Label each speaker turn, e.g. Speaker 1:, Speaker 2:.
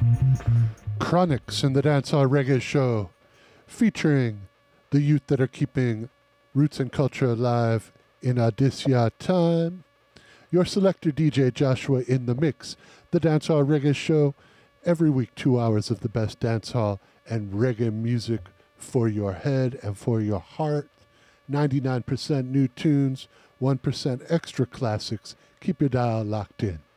Speaker 1: Chronics in the Dancehall Reggae Show, featuring the youth that are keeping roots and culture alive in Odysseus time. Your selector DJ Joshua in the mix. The Dancehall Reggae Show, every week 2 hours of the best dancehall and reggae music for your head and for your heart. 99% new tunes, 1% extra classics. Keep your dial locked in.